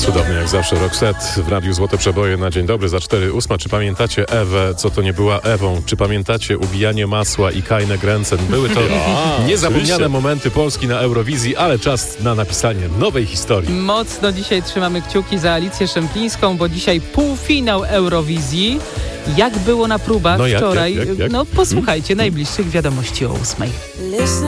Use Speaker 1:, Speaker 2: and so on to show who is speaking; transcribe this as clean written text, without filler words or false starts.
Speaker 1: Cudownie jak zawsze Roxette w Radiu Złote Przeboje na dzień dobry za 4:08. Czy pamiętacie Ewę, co to nie była Ewą? Czy pamiętacie ubijanie masła i Kajne Grenzen? Były to niezapomniane
Speaker 2: oczywiście.
Speaker 1: momenty Polski na Eurowizji, ale czas na napisanie nowej historii.
Speaker 3: Mocno dzisiaj trzymamy kciuki za Alicję Szemplińską, bo dzisiaj półfinał Eurowizji. Jak było na próbach
Speaker 1: No jak?
Speaker 3: wczoraj?
Speaker 1: Jak?
Speaker 3: No posłuchajcie najbliższych wiadomości o 8:00.